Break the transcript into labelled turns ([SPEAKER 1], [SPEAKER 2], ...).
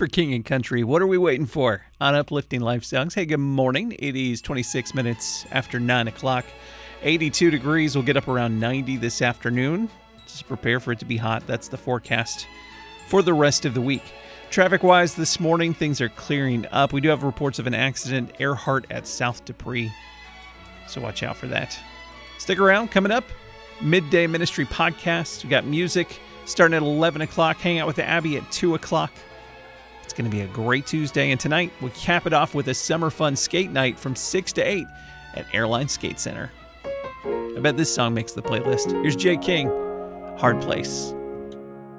[SPEAKER 1] for King and Country. What are we waiting for on Uplifting Life Songs? Hey, good morning. It is 26 minutes after 9 o'clock. 82 degrees. We'll get up around 90 this afternoon. Just prepare for it to be hot. That's the forecast for the rest of the week. Traffic-wise this morning, things are clearing up. We do have reports of an accident, Earhart at South Dupree. So watch out for that. Stick around. Coming up, Midday Ministry Podcast. We got music starting at 11 o'clock. Hang out with Abby at 2 o'clock. It's going to be a great Tuesday. And tonight, we'll cap it off with a summer fun skate night from 6 to 8 at Airline Skate Center. I bet this song makes the playlist. Here's Jay King, Hard Place.